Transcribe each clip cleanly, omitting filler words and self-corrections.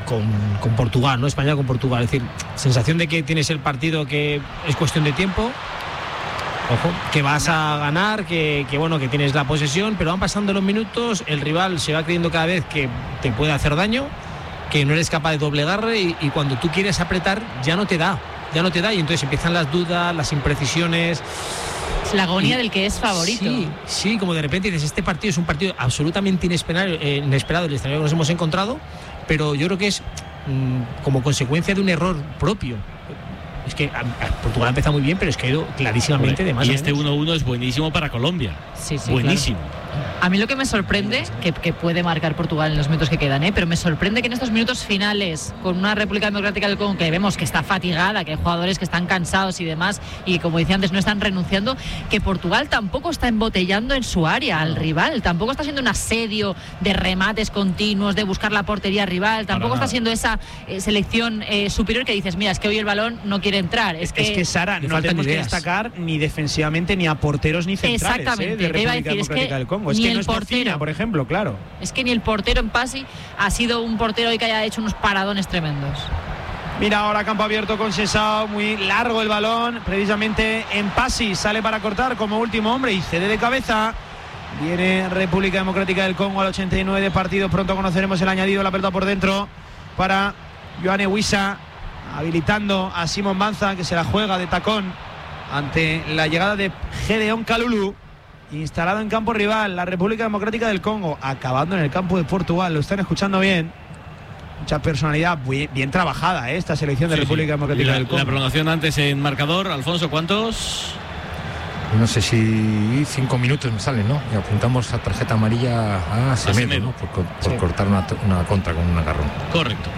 con Portugal, ¿no? España con Portugal. Es decir, sensación de que tienes el partido que es cuestión de tiempo. Ojo, que vas a ganar, que bueno, que tienes la posesión, pero van pasando los minutos, el rival se va creyendo cada vez que te puede hacer daño, que no eres capaz de doblegarle y cuando tú quieres apretar ya no te da y entonces empiezan las dudas, las imprecisiones. Es la agonía del que es favorito. Sí, como de repente dices, este partido es un partido absolutamente inesperado el escenario que nos hemos encontrado, pero yo creo que es como consecuencia de un error propio. Es que Portugal ha empezado muy bien, pero es que ha ido clarísimamente de más. Y este 1-1 es buenísimo para Colombia. Sí, buenísimo. Claro. A mí lo que me sorprende, que puede marcar Portugal en los minutos que quedan, pero me sorprende que en estos minutos finales, con una República Democrática del Congo que vemos que está fatigada, que hay jugadores que están cansados y demás, y como decía antes, no están renunciando, que Portugal tampoco está embotellando en su área al rival, tampoco está siendo un asedio de remates continuos, de buscar la portería rival, tampoco está siendo esa selección superior que dices, mira, es que hoy el balón no quiere entrar. Es que Sara, no tenemos que destacar ni defensivamente ni a porteros ni centrales. Exactamente, de República Democrática del Congo. Es que no es portero, por ejemplo, claro. Es que ni el portero en Pasi ha sido un portero hoy que haya hecho unos paradones tremendos. Mira ahora campo abierto con Sesao, muy largo el balón, precisamente en Pasi, sale para cortar como último hombre y cede de cabeza. Viene República Democrática del Congo al 89 de partido, pronto conoceremos el añadido, la pelota por dentro para Yoane Wissa, habilitando a Simon Banza, que se la juega de tacón ante la llegada de Gedeon Kalulu. Instalado en campo rival, la República Democrática del Congo, acabando en el campo de Portugal. Lo están escuchando bien. Mucha personalidad, bien trabajada, esta selección de República Democrática del Congo. La prolongación antes en marcador, Alfonso, ¿cuántos? No sé si 5 minutos me salen, ¿no? Y apuntamos a tarjeta amarilla a Semedo, ¿no? Por cortar una contra con un agarrón. Correcto.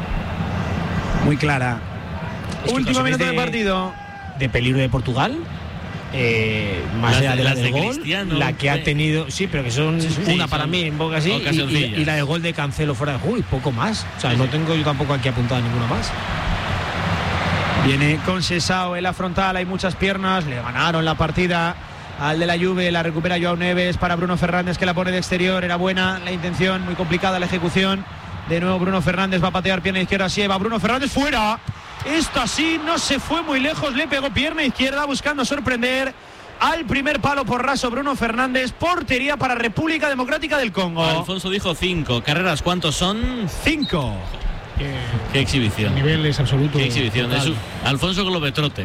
Muy clara. Último minuto de partido. De peligro de Portugal. Más allá de la del gol, la que ha tenido, sí, pero que son una para mí, un poco así, y la del gol de Cancelo fuera de juego y poco más. O sea, no tengo yo tampoco aquí apuntada ninguna más. Viene con Sesao en la frontal, hay muchas piernas, le ganaron la partida al de la Juve, la recupera Joao Neves para Bruno Fernández, que la pone de exterior. Era buena la intención, muy complicada la ejecución. De nuevo Bruno Fernández va a patear pierna izquierda, así va Bruno Fernández fuera. Esto así no se fue muy lejos, le pegó pierna izquierda buscando sorprender al primer palo por raso Bruno Fernández. Portería para República Democrática del Congo. Alfonso dijo 5. Carreras, ¿cuántos son? 5. Qué exhibición. El nivel es absoluto. Qué exhibición. Alfonso Globetrotter.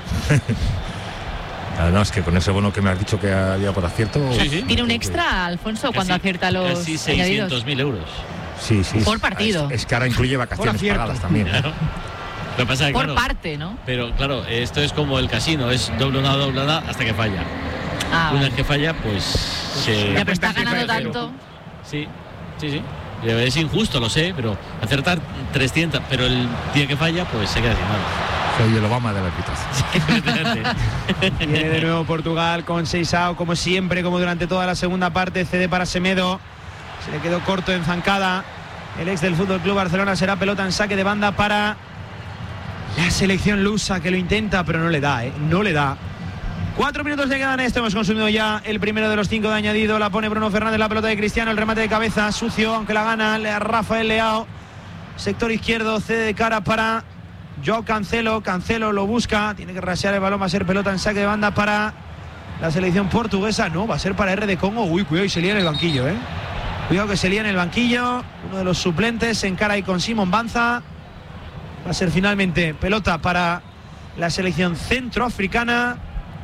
No, es que con ese bono que me has dicho que había por acierto. Sí. ¿Tiene un extra, Alfonso, cuando acierta los casi 600.000 euros? Sí. Por partido. Es que ahora incluye vacaciones pagadas también. Claro. Lo que pasa es que, por parte, ¿no? Pero claro, esto es como el casino, es doble una hasta que falla. Una vez que falla, pues ya, pero está ganando tanto. Sí. Es injusto, lo sé, pero acertar 300, pero el día que falla, pues se queda sin nada. Soy el Obama del arbitraje. Viene de nuevo Portugal con Sesao, como siempre, como durante toda la segunda parte. Cede para Semedo, se le quedó corto en zancada. El ex del Fútbol Club Barcelona. Será pelota en saque de banda para la selección lusa, que lo intenta, pero no le da, no le da. 4 minutos de quedan esto. Hemos consumido ya el primero de los 5 de añadido. La pone Bruno Fernández, la pelota de Cristiano, el remate de cabeza, sucio, aunque la gana Rafael Leao. Sector izquierdo, cede de cara para Joao Cancelo. Cancelo lo busca, tiene que rasear el balón, va a ser pelota en saque de banda para la selección portuguesa. No, va a ser para R de Congo. Uy, cuidado, y se lía en el banquillo, Cuidado que se lía en el banquillo. Uno de los suplentes se encara ahí con Simon Banza. Va a ser finalmente pelota para la selección centroafricana.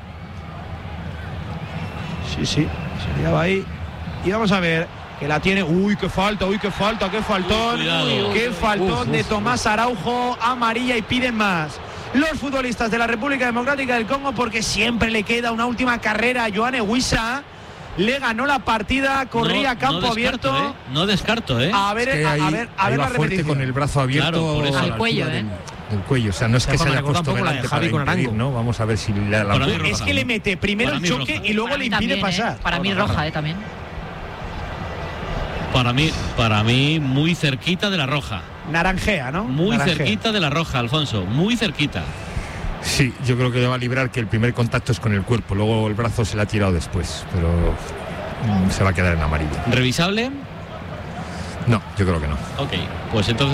Sí, se liaba ahí. Y vamos a ver que la tiene. Uy, qué falta, qué faltón. Qué faltón de Tomás Araujo. Amarilla y piden más los futbolistas de la República Democrática del Congo, porque siempre le queda una última carrera a Yoane Wissa. Le ganó la partida, corría a campo abierto. No descarto, A ver, es que a ver la repetición. Con el brazo abierto, claro, al cuello, el cuello, o sea, no es que se haya puesto delante para impedir, ¿no? Vamos a ver si es que le mete primero el choque y luego le impide pasar. Para mí roja, también. Para mí muy cerquita de la roja. Naranjea, ¿no? Muy cerquita de la roja, Alfonso, muy cerquita. Sí, yo creo que le va a librar, que el primer contacto es con el cuerpo, luego el brazo se le ha tirado después, pero se va a quedar en amarillo. ¿Revisable? No, yo creo que no. Ok, pues entonces